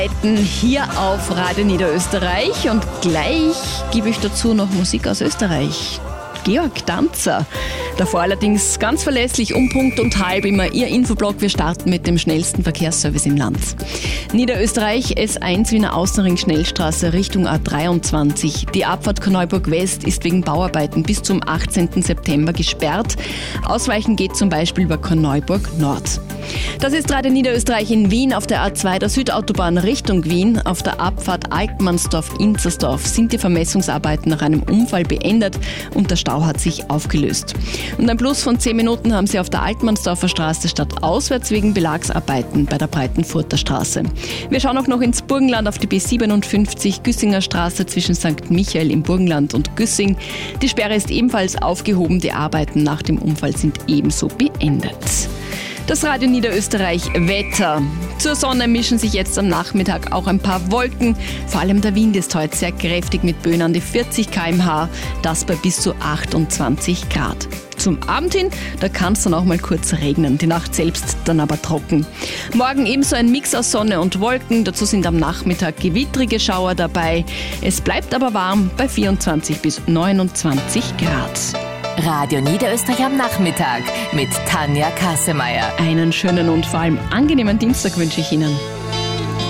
Hier auf Radio Niederösterreich und gleich gebe ich dazu noch Musik aus Österreich. Georg Danzer. Davor allerdings ganz verlässlich um Punkt und halb immer Ihr Infoblock. Wir starten mit dem schnellsten Verkehrsservice im Land. Niederösterreich S1 Wiener Außenring Schnellstraße Richtung A23. Die Abfahrt Korneuburg West ist wegen Bauarbeiten bis zum 18. September gesperrt. Ausweichen geht zum Beispiel über Korneuburg Nord. Das ist Radio Niederösterreich in Wien auf der A2 der Südautobahn Richtung Wien. Auf der Abfahrt Alkmansdorf-Inzersdorf sind die Vermessungsarbeiten nach einem Unfall beendet und der Stau hat sich aufgelöst. Und ein Plus von 10 Minuten haben Sie auf der Altmannsdorfer Straße stadtauswärts wegen Belagsarbeiten bei der Breitenfurter Straße. Wir schauen auch noch ins Burgenland auf die B57 Güssinger Straße zwischen St. Michael im Burgenland und Güssing. Die Sperre ist ebenfalls aufgehoben. Die Arbeiten nach dem Unfall sind ebenso beendet. Das Radio Niederösterreich Wetter. Zur Sonne mischen sich jetzt am Nachmittag auch ein paar Wolken. Vor allem der Wind ist heute sehr kräftig mit Böen an die 40 km/h, das bei bis zu 28 Grad. Zum Abend hin, da kann es dann auch mal kurz regnen, die Nacht selbst dann aber trocken. Morgen ebenso ein Mix aus Sonne und Wolken, dazu sind am Nachmittag gewittrige Schauer dabei. Es bleibt aber warm bei 24 bis 29 Grad. Radio Niederösterreich am Nachmittag mit Tanja Kassemeyer. Einen schönen und vor allem angenehmen Dienstag wünsche ich Ihnen.